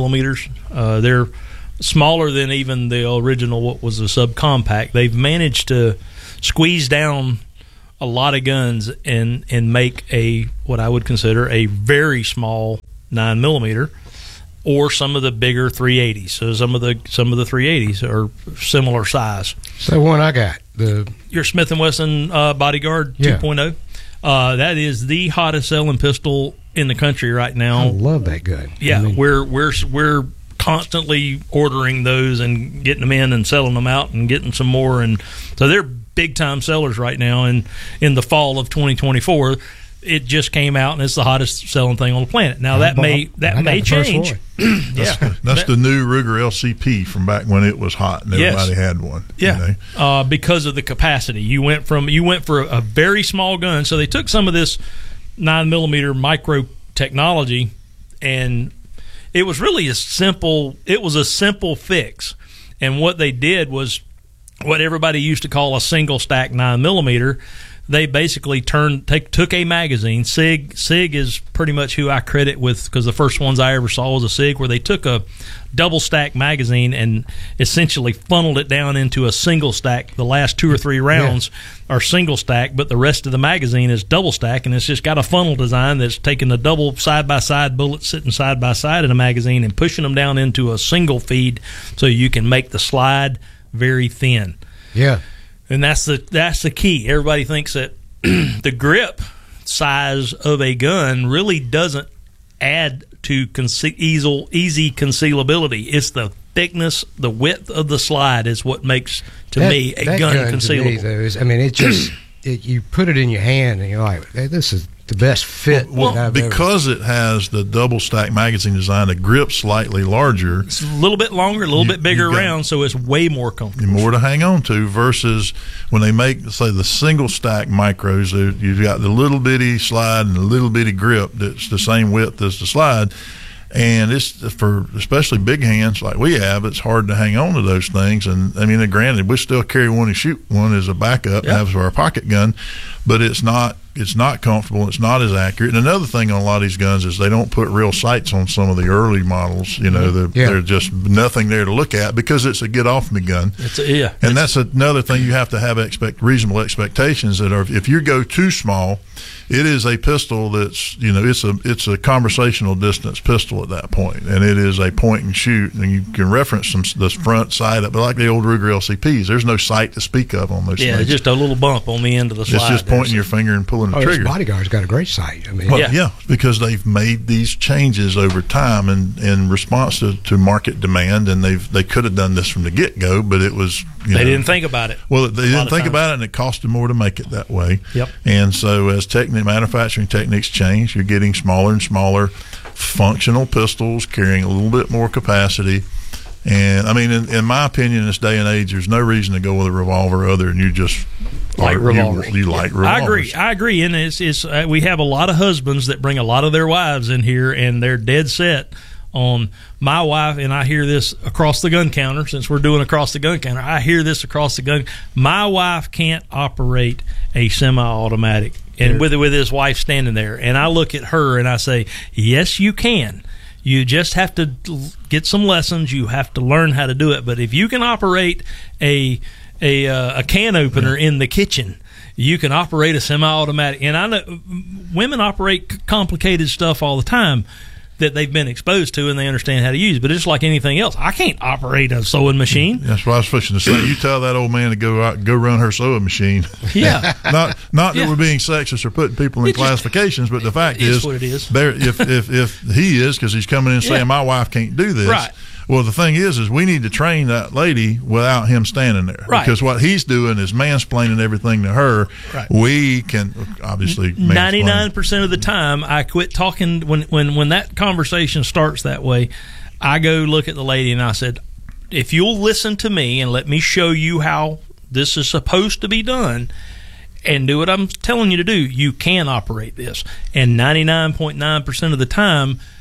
9mm. They're smaller than even the original, what was a subcompact. They've managed to squeeze down a lot of guns and make a what I would consider a very small 9mm, or some of the bigger 380s. So some of the 380s are similar size. So one I got, your Smith & Wesson Bodyguard 2.0. That is the hottest selling pistol in the country right now. I love that gun. Yeah, I mean, we're constantly ordering those and getting them in and selling them out and getting some more, and so they're big time sellers right now. And in the fall of 2024, it just came out and it's the hottest selling thing on the planet. Now that may change. That's the new Ruger LCP from back when it was hot and everybody had one. Yeah, you know? Because of the capacity. You went for a very small gun, so they took some of this 9mm micro technology, and it was really a simple fix. And what they did was what everybody used to call a single stack 9mm. They basically took a magazine. SIG is pretty much who I credit with, because the first ones I ever saw was a SIG, where they took a double stack magazine and essentially funneled it down into a single stack. The last 2 or 3 rounds are single stack, but the rest of the magazine is double stack, and it's just got a funnel design that's taking the double side-by-side bullets sitting side-by-side in a magazine and pushing them down into a single feed so you can make the slide very thin. Yeah. And that's the key. Everybody thinks that the grip size of a gun really doesn't add to easy concealability. It's the thickness, the width of the slide is what makes, to me, a gun concealable. To me, though, it just you put it in your hand and you're like, hey, this is the best fit. Because it has the double stack magazine design, the grip slightly larger. It's a little bit longer, a little bit bigger around, so it's way more comfortable. More to hang on to versus when they make, say, the single stack micros, you've got the little bitty slide and the little bitty grip that's the same width as the slide. And it's for especially big hands like we have, it's hard to hang on to those things. And I mean, granted, we still carry one and shoot one as a backup, have our pocket gun, but it's not comfortable. It's not as accurate. And another thing on a lot of these guns is they don't put real sights on some of the early models. You know, they're just nothing there to look at because it's a get off me gun. And that's another thing, you have to have reasonable expectations that are, if you go too small, it is a pistol that's, you know, it's a conversational distance pistol at that point, and it is a point and shoot, and you can reference the front side of it, like the old Ruger LCPs. There's no sight to speak of on those things. Yeah, just a little bump on the end of the slide. It's just pointing your finger and pulling the trigger. Bodyguard's got a great sight. I mean, because they've made these changes over time in response to market demand, and they could have done this from the get go, but it was they didn't think about it. Well, they didn't think about it, and it cost them more to make it that way. Yep. And so as manufacturing techniques change, you're getting smaller and smaller functional pistols carrying a little bit more capacity. And I mean, in my opinion, in this day and age, there's no reason to go with a revolver other than you just like revolvers. You like revolvers. I agree. And it's we have a lot of husbands that bring a lot of their wives in here, and they're dead set on my wife. And I hear this across the gun counter, since we're doing across the gun counter. I hear this across the gun. My wife can't operate a semi-automatic, and with his wife standing there, and I look at her and I say, yes, you can. You just have to get some lessons. You have to learn how to do it. But if you can operate a can opener in the kitchen, you can operate a semi-automatic. And I know women operate complicated stuff all the time that they've been exposed to and they understand how to use. But it's like anything else. I can't operate a sewing machine. That's what I was fixing to say. You tell that old man to go run her sewing machine. Yeah. not that we're being sexist or putting people in classifications, but the fact is, what it is. If he is, because he's coming in saying my wife can't do this. Right. Well, the thing is we need to train that lady without him standing there. Right. Because what he's doing is mansplaining everything to her. Right. We can obviously 99% of the time, I quit talking when that conversation starts that way. I go look at the lady and I said, if you'll listen to me and let me show you how this is supposed to be done and do what I'm telling you to do, you can operate this. And 99.9% of the time,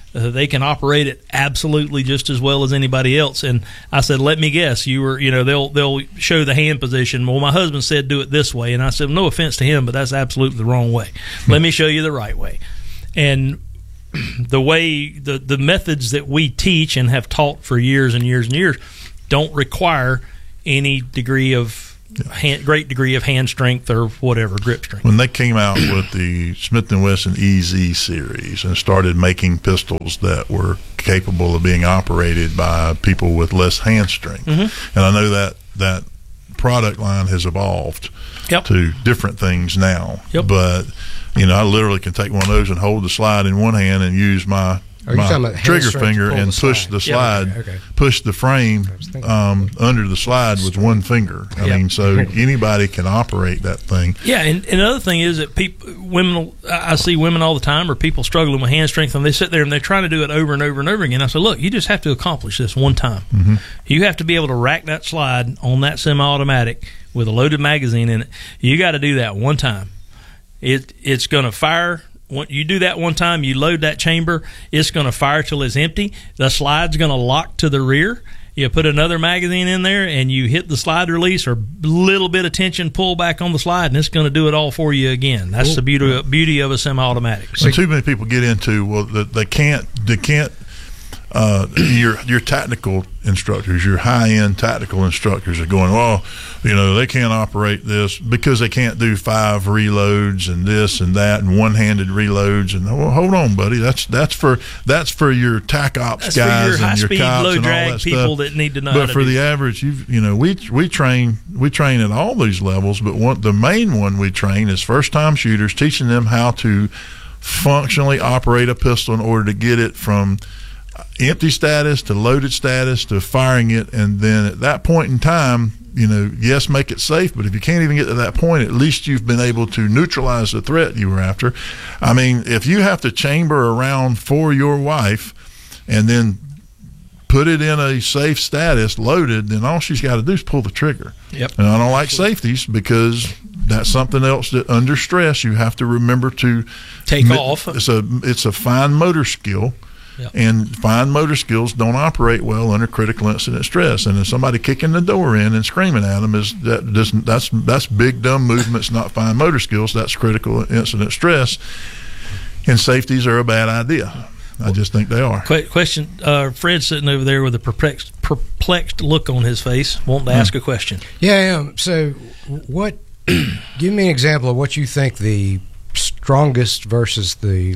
They can operate it absolutely just as well as anybody else. And I said, let me guess, they'll show the hand position. Well, my husband said do it this way, and I said, no offense to him, but that's absolutely the wrong way. Let me show you the right way. And the way the methods that we teach and have taught for years and years and years don't require any degree of great degree of hand strength or whatever, grip strength. When they came out with the Smith & Wesson EZ series and started making pistols that were capable of being operated by people with less hand strength, and I know that product line has evolved to different things now, but I literally can take one of those and hold the slide in one hand and use my trigger finger and push the slide, push the frame under the slide with one finger. I mean, so anybody can operate that thing. Yeah, and another thing is that I see women all the time, or people struggling with hand strength, and they sit there and they're trying to do it over and over and over again. I say, look, you just have to accomplish this one time. You have to be able to rack that slide on that semi-automatic with a loaded magazine in it. You got to do that one time. It's going to fire. When you do that one time, you load that chamber, it's going to fire till it's empty. The slide's going to lock to the rear. You put another magazine in there, and you hit the slide release or a little bit of tension, pull back on the slide, and it's going to do it all for you again. That's the beauty of a semi-automatic. So too many people get into, they can't. Your tactical instructors, your high-end tactical instructors are going, they can't operate this because they can't do 5 reloads and this and that and one-handed reloads. And hold on, buddy, that's for your TAC ops guys and your cops low and drag all that people stuff. That need to know. But for the average, we train at all these levels. But the main one we train is first-time shooters, teaching them how to functionally operate a pistol in order to get it from empty status to loaded status to firing it. And then at that point in time, yes, make it safe, but if you can't even get to that point, at least you've been able to neutralize the threat you were after. I mean, if you have to chamber a round for your wife and then put it in a safe status loaded, then all she's got to do is pull the trigger. Yep. And I don't like safeties because that's something else that under stress you have to remember to take off. It's a fine motor skill. Yep. And fine motor skills don't operate well under critical incident stress. And if somebody kicking the door in and screaming at them that's big dumb movements, not fine motor skills. That's critical incident stress. And safeties are a bad idea. I just think they are. Question: Fred's sitting over there with a perplexed look on his face, wanting to ask a question. Yeah, I am. So, what? Give me an example of what you think the strongest versus the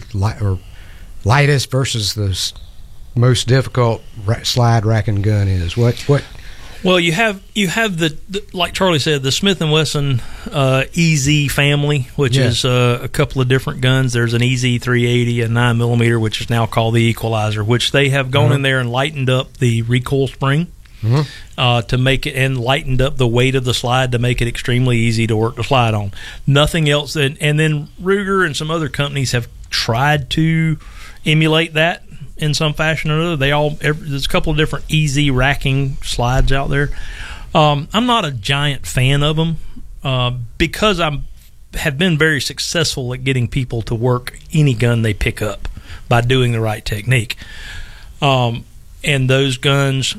lightest versus the most difficult slide racking gun is. What? Well, you have the like Charlie said, the Smith & Wesson EZ family, which is a couple of different guns. There's an EZ 380, a 9mm, which is now called the Equalizer, which they have gone in there and lightened up the recoil spring to make it, and lightened up the weight of the slide to make it extremely easy to work the slide on. Nothing else. And then Ruger and some other companies have tried to emulate that in some fashion or another. There's a couple of different EZ racking slides out there. I'm not a giant fan of them because I have been very successful at getting people to work any gun they pick up by doing the right technique. And those guns,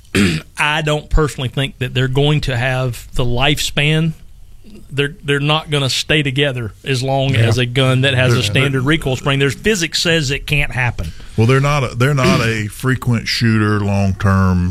I don't personally think that they're going to have the lifespan. They're not going to stay together as long as a gun that has a standard recoil spring. There's physics says it can't happen. Well, they're not a frequent shooter, long term,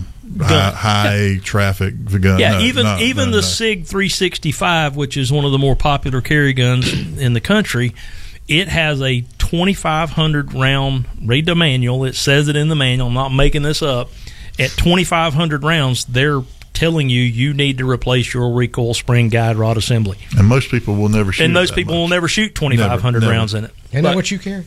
high traffic gun. Yeah, even the SIG 365, which is one of the more popular carry guns in the country, it has a 2,500 round. Read the manual. It says it in the manual. I'm not making this up. At 2,500 rounds, they're telling you need to replace your recoil spring guide rod assembly. And most people will never shoot. And most people will never shoot 2,500 rounds in it. Isn't that what you carry?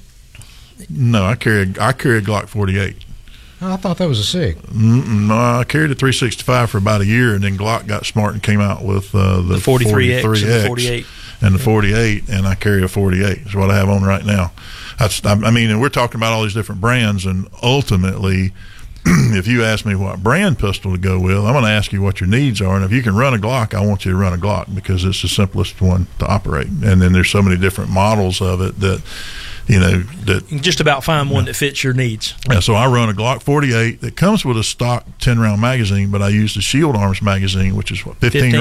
No, I carry a Glock 48. Oh, I thought that was a SIG. No, I carried a 365 for about a year, and then Glock got smart and came out with the 43X and the 48. And the 48, and I carry a 48. Is what I have on right now. And we're talking about all these different brands, and ultimately, if you ask me what brand pistol to go with, I'm going to ask you what your needs are. And if you can run a Glock, I want you to run a Glock because it's the simplest one to operate. And then there's so many different models of it that, that just about find one that fits your needs. Yeah, so I run a Glock 48 that comes with a stock 10-round magazine, but I use the Shield Arms magazine, which is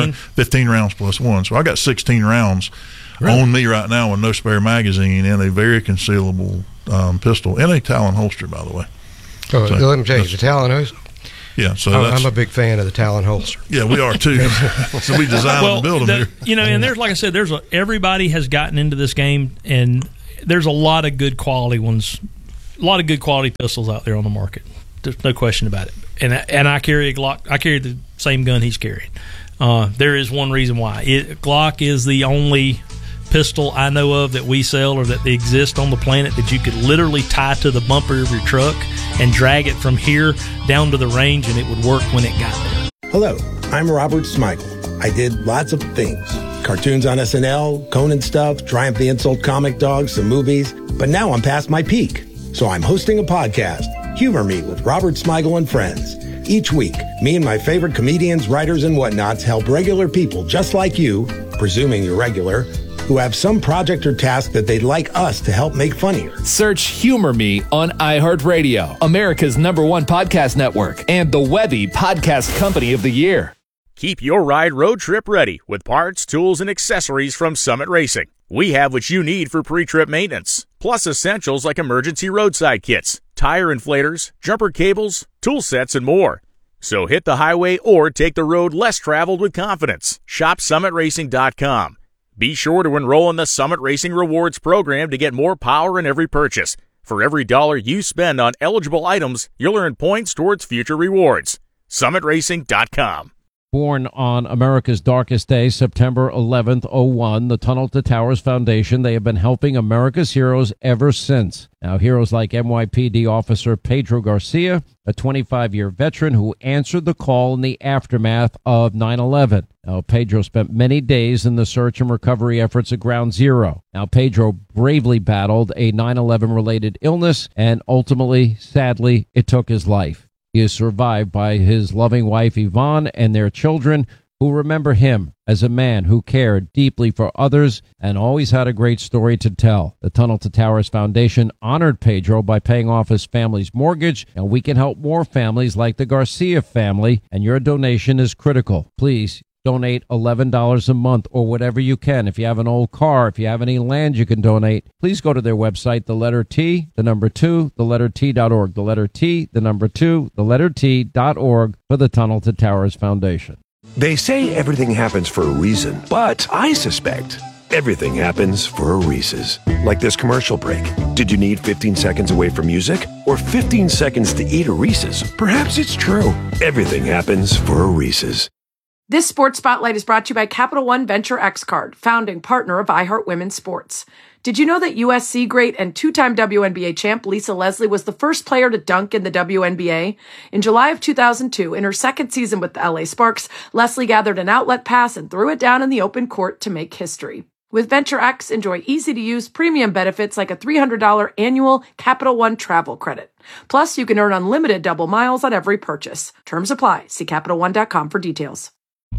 15 rounds plus one. So I got 16 rounds on me right now with no spare magazine and a very concealable pistol and a Talon holster, by the way. So let me tell you, the Talon holster. Yeah, so I'm a big fan of the Talon holster. Yeah, we are too. So we designed and build them here. And there's, like I said, everybody has gotten into this game, and there's a lot of good quality ones, a lot of good quality pistols out there on the market. There's no question about it. And I carry a Glock. I carry the same gun he's carrying. There is one reason why. Glock is the only pistol I know of that we sell or that exists on the planet that you could literally tie to the bumper of your truck and drag it from here down to the range, and it would work when it got there. Hello, I'm Robert Smigel. I did lots of things. Cartoons on SNL, Conan stuff, Triumph the Insult comic dogs, some movies. But now I'm past my peak. So I'm hosting a podcast, Humor Me with Robert Smigel and Friends. Each week, me and my favorite comedians, writers, and whatnots help regular people just like you, presuming you're regular, who have some project or task that they'd like us to help make funnier. Search Humor Me on iHeartRadio, America's #1 podcast network, and the Webby Podcast Company of the Year. Keep your ride road trip ready with parts, tools, and accessories from Summit Racing. We have what you need for pre-trip maintenance, plus essentials like emergency roadside kits, tire inflators, jumper cables, tool sets, and more. So hit the highway or take the road less traveled with confidence. Shop SummitRacing.com. Be sure to enroll in the Summit Racing Rewards program to get more power in every purchase. For every $1 you spend on eligible items, you'll earn points towards future rewards. SummitRacing.com. Born on America's darkest day, September 11th, 01, the Tunnel to Towers Foundation, they have been helping America's heroes ever since. Now, heroes like NYPD officer Pedro Garcia, a 25-year veteran who answered the call in the aftermath of 9/11. Now, Pedro spent many days in the search and recovery efforts at Ground Zero. Now, Pedro bravely battled a 9/11-related illness, and ultimately, sadly, it took his life. He is survived by his loving wife, Yvonne, and their children, who remember him as a man who cared deeply for others and always had a great story to tell. The Tunnel to Towers Foundation honored Pedro by paying off his family's mortgage, and we can help more families like the Garcia family, and your donation is critical. Please donate $11 a month or whatever you can. If you have an old car, if you have any land you can donate, please go to their website, the letter T, the number 2, the letter T.org, the letter T, the number 2, the letter T.org for the Tunnel to Towers Foundation. They say everything happens for a reason, but I suspect everything happens for a Reese's. Like this commercial break. Did you need 15 seconds away from music or 15 seconds to eat a Reese's? Perhaps it's true. Everything happens for a Reese's. This Sports Spotlight is brought to you by Capital One Venture X Card, founding partner of iHeart Women's Sports. Did you know that USC great and two-time WNBA champ Lisa Leslie was the first player to dunk in the WNBA? In July of 2002, in her second season with the LA Sparks, Leslie gathered an outlet pass and threw it down in the open court to make history. With Venture X, enjoy easy-to-use premium benefits like a $300 annual Capital One travel credit. Plus, you can earn unlimited double miles on every purchase. Terms apply. See CapitalOne.com for details.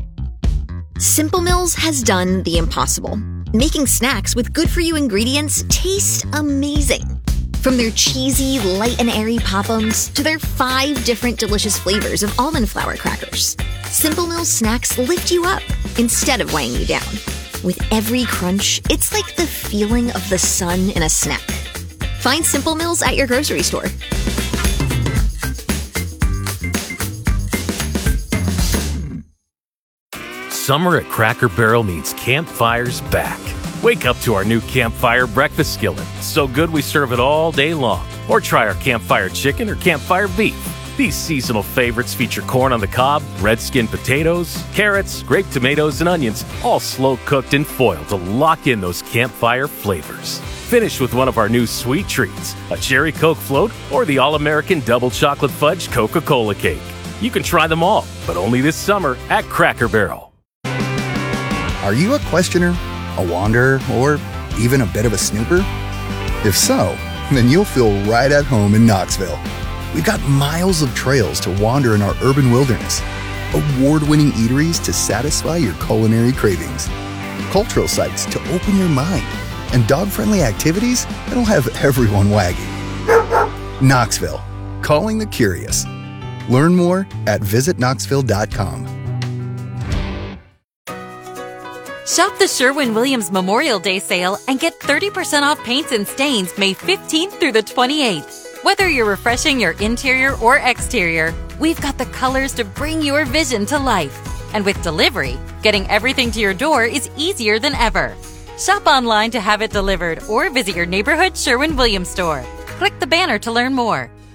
Simple Mills has done the impossible, making snacks with good-for-you ingredients taste amazing. From their cheesy, light and airy Pop-Ums to their 5 different delicious flavors of almond flour crackers, Simple Mills snacks lift you up instead of weighing you down. With every crunch, it's like the feeling of the sun in a snack. Find Simple Mills at your grocery store. Summer at Cracker Barrel means campfires back. Wake up to our new Campfire breakfast skillet. So good we serve it all day long. Or try our Campfire chicken or Campfire beef. These seasonal favorites feature corn on the cob, red skin potatoes, carrots, grape tomatoes, and onions, all slow cooked in foil to lock in those campfire flavors. Finish with one of our new sweet treats, a cherry Coke float or the all-American double chocolate fudge Coca-Cola cake. You can try them all, but only this summer at Cracker Barrel. Are you a questioner, a wanderer, or even a bit of a snooper? If so, then you'll feel right at home in Knoxville. We've got miles of trails to wander in our urban wilderness, award-winning eateries to satisfy your culinary cravings, cultural sites to open your mind, and dog-friendly activities that'll have everyone wagging. Knoxville, calling the curious. Learn more at visitknoxville.com. Shop the Sherwin-Williams Memorial Day sale and get 30% off paints and stains May 15th through the 28th. Whether you're refreshing your interior or exterior, we've got the colors to bring your vision to life. And with delivery, getting everything to your door is easier than ever. Shop online to have it delivered or visit your neighborhood Sherwin-Williams store. Click the banner to learn more.